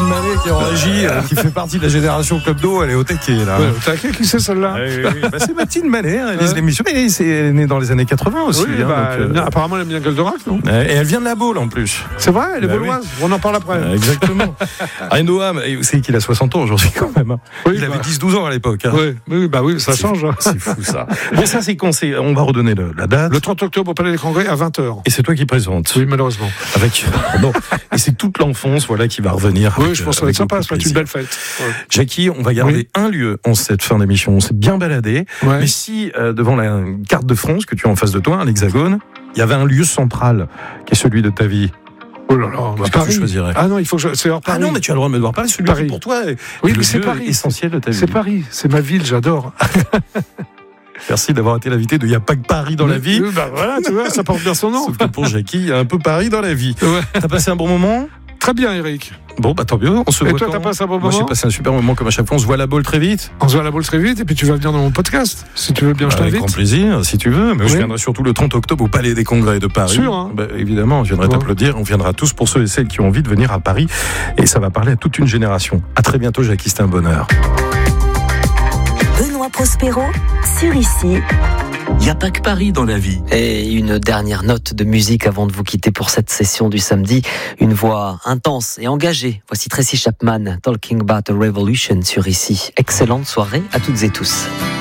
Mallet qui est en régie, qui fait partie de la génération Club d'eau, elle est au taquet là. Ouais, t'as qui c'est celle-là? C'est Mathilde Mallet, elle réalise l'émission, mais elle est née dans les années 80 aussi. Oui, apparemment elle aime bien Goldorak, non? Et elle vient de la Baule en plus. C'est vrai, elle est bauloise, on en parle après. Exactement. Noam, vous savez qu'il a 60 ans aujourd'hui quand même. Oui, il avait 10-12 ans à l'époque. Oui, ça change. C'est fou ça. Bon, ça c'est con, on va redonner la date. Le 30 octobre au Palais des Congrès à 20h. Et c'est toi qui présente. Oui, malheureusement. Et c'est toute l'enfance qui va revenir. Oui, je pense que ça va être sympa, ça va être une belle fête. Ouais. Jackie, on va garder un lieu en cette fin d'émission. On s'est bien baladé. Ouais. Mais si, devant la carte de France que tu as en face de toi, l'hexagone, il y avait un lieu central qui est celui de ta vie. Oh là là, Paris. Tu choisirais. Ah non, il faut que c'est hors Paris. Ah non, mais tu as le droit de me devoir parler. Celui qui pour toi est le c'est lieu Paris. Essentiel de ta vie. C'est Paris, c'est ma ville, j'adore. Merci d'avoir été l'invité de Il n'y a pas que Paris dans la vie. Voilà, tu vois, ça porte bien son nom. Sauf que pour Jackie, il y a un peu Paris dans la vie. Ouais. T'as passé un bon moment? Très bien, Eric. Bon, tant mieux. On se voit. Et toi, t'as passé un bon moment? Moi, j'ai passé un super moment comme à chaque fois. On se voit à la Baule très vite. On se voit à la Baule très vite et puis tu vas venir dans mon podcast. Si tu veux bien, je t'invite. Avec grand plaisir, si tu veux. Mais je viendrai surtout le 30 octobre au Palais des Congrès de Paris. Sûr, hein. Évidemment, je viendrai t'applaudir. On viendra tous pour ceux et celles qui ont envie de venir à Paris. Et ça va parler à toute une génération. À très bientôt, Jackie. C'était un bonheur. Benoît Prospero sur Ici. Il n'y a pas que Paris dans la vie. Et une dernière note de musique avant de vous quitter pour cette session du samedi. Une voix intense et engagée. Voici Tracy Chapman, Talking About a Revolution sur Ici. Excellente soirée à toutes et tous.